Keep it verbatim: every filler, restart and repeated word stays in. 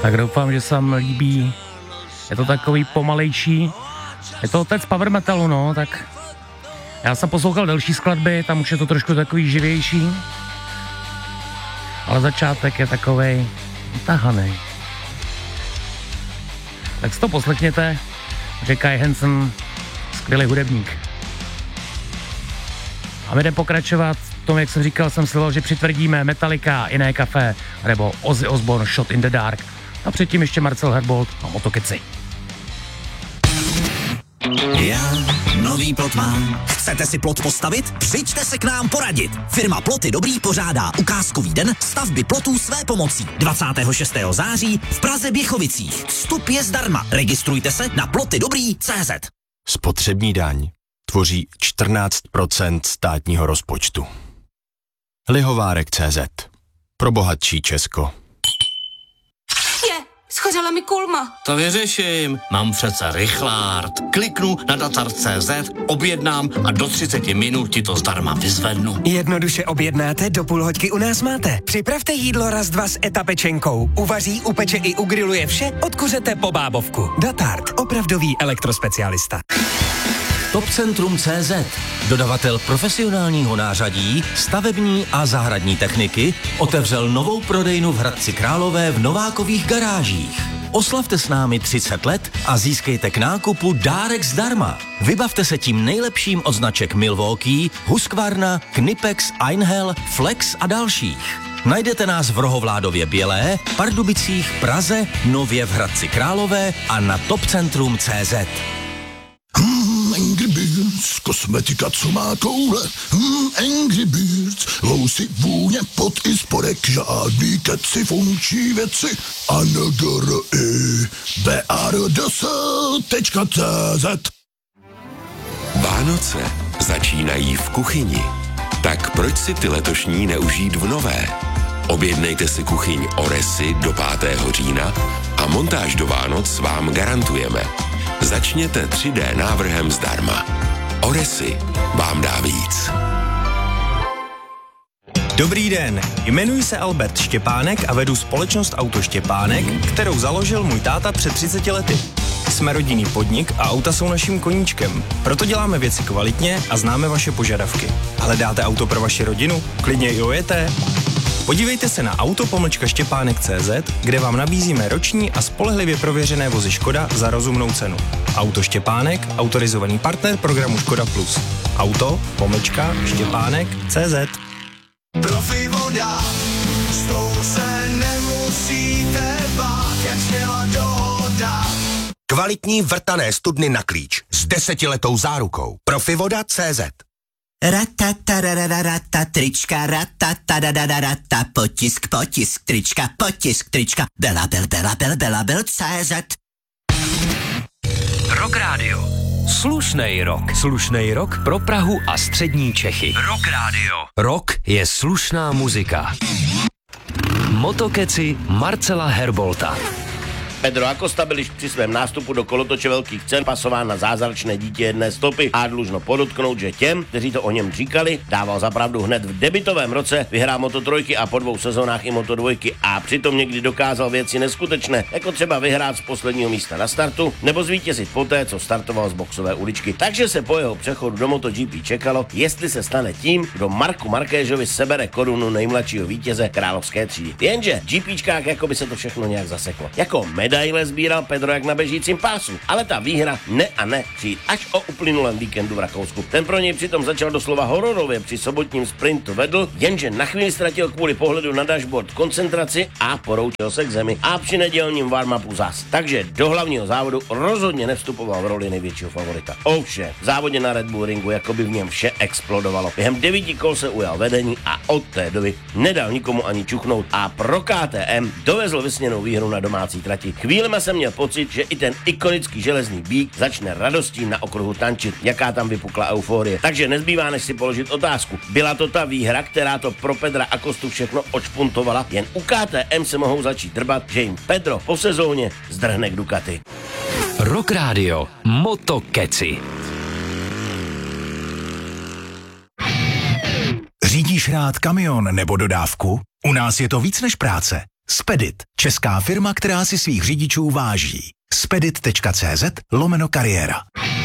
Tak doufám, že se vám líbí. Je to takový pomalejší. Je to otec power metalu, no, tak já jsem poslouchal delší skladby, tam už je to trošku takový živější. Ale začátek je takovej utahanej. Tak si to poslechněte, že Kai Hansen, skvělý hudebník. A my jdeme pokračovat v tom, jak jsem říkal, jsem sliboval, že přitvrdíme Metallica, Jiné kafe, nebo Ozzy Osbourne, Shot in the Dark. A předtím ještě Marcel Herbold a Motokeci. Já nový plot mám. Chcete si plot postavit? Přijďte se k nám poradit. Firma Ploty Dobrý pořádá ukázkový den stavby plotů své pomocí. dvacátého šestého září v Praze Běchovicích. Vstup je zdarma. Registrujte se na ploty dobrý tečka cé zet. Spotřební daň tvoří čtrnáct procent státního rozpočtu. Lihovárek tečka cé zet. Pro bohatší Česko. Schořela mi kulma. To vyřeším. Mám přece rychlárd. Kliknu na datar tečka cé zet, objednám a do třicet minut ti to zdarma vyzvednu. Jednoduše objednáte, do půl hoďky u nás máte. Připravte jídlo raz dva s etapečenkou. Uvaří, upeče i ugriluje vše, odkuřete po bábovku. Datart, opravdový elektrospecialista. Topcentrum tečka cé zet, dodavatel profesionálního nářadí, stavební a zahradní techniky, otevřel novou prodejnu v Hradci Králové v Novákových garážích. Oslavte s námi třicet let a získejte k nákupu dárek zdarma. Vybavte se tím nejlepším od značek Milwaukee, Husqvarna, Knipex, Einhell, Flex a dalších. Najdete nás v Rohovládově Bělé, Pardubicích, Praze, nově v Hradci Králové a na topcentrum tečka cé zet. Angry Birds, kosmetika, co má koule. Hmm, Angry Birds, lousy, vůně, pot i spodek, žádný keci, funkční věci. A N G R I B A R D S tečka cé zet. Vánoce začínají v kuchyni. Tak proč si ty letošní neužít v nové? Objednejte si kuchyň Oresy do pátého října a montáž do Vánoc vám garantujeme. Začněte tři dé návrhem zdarma. Oresy vám dá víc. Dobrý den, jmenuji se Albert Štěpánek a vedu společnost Auto Štěpánek, kterou založil můj táta před třiceti lety. Jsme rodinný podnik a auta jsou naším koníčkem. Proto děláme věci kvalitně a známe vaše požadavky. Hledáte auto pro vaši rodinu? Klidně i ojeté. Podívejte se na auto pomlčka štěpánek tečka cé zet, kde vám nabízíme roční a spolehlivě prověřené vozy Škoda za rozumnou cenu. Auto Štěpánek, autorizovaný partner programu Škoda Plus. Auto pomlčka štěpánek tečka cé zet. Profi voda, s tou se nemusíte bát, jak měla dohoda. Kvalitní vrtané studny na klíč s desetiletou zárukou. Profivoda tečka cé zet. Ratatarararata, trička, ratatarararata, potisk, potisk, trička, potisk, trička, belabel, belabel, belabel, tečka cé zet. Rock Radio. Slušnej rock. Slušnej rock pro Prahu a střední Čechy. Rock Radio. Rock je slušná muzika. Motokeci Marcela Herbolta. Pedro Acosta byl již při svém nástupu do kolotoče velkých cen pasován na zázračné dítě jedné stopy a dlužno podotknout, že těm, kteří to o něm říkali, dával zapravdu hned v debutovém roce, vyhrál Moto trojky a po dvou sezónách i Moto dvojky a přitom někdy dokázal věci neskutečné, jako třeba vyhrát z posledního místa na startu nebo zvítězit poté, co startoval z boxové uličky. Takže se po jeho přechodu do MotoGP čekalo, jestli se stane tím, kdo Marku Markéžovi sebere korunu nejmladšího vítěze královské třídy. Jenže GPčkách jako by se to všechno nějak zaseklo. Jako medaile sbíral Pedro jak na běžícím pásu, ale ta výhra ne a ne přijít až o uplynulém víkendu v Rakousku. Ten pro něj přitom začal doslova hororově, při sobotním sprintu vedl, jenže na chvíli ztratil kvůli pohledu na dashboard koncentraci a poroučil se k zemi a při nedělním warm-upu zas. Takže do hlavního závodu rozhodně nevstupoval v roli největšího favorita. Ovšem, v závodě na Red Bull ringu jako by v něm vše explodovalo. Během devíti kol se ujal vedení a od té doby nedal nikomu ani čuchnout a pro K T M dovezl vysněnou výhru na domácí trati. Chvílema jsem měl pocit, že i ten ikonický železný bík začne radostí na okruhu tančit, jaká tam vypukla euforie. Takže nezbývá, než si položit otázku. Byla to ta výhra, která to pro Pedra Acostu všechno odšpuntovala? Jen u K T M se mohou začít drbat, že jim Pedro po sezóně zdrhne k Ducati. Rock Radio. Motokeci. Řídíš rád kamion nebo dodávku? U nás je to víc než práce. Spedit, česká firma, která si svých řidičů váží. spedit tečka cé zet lomeno kariéra.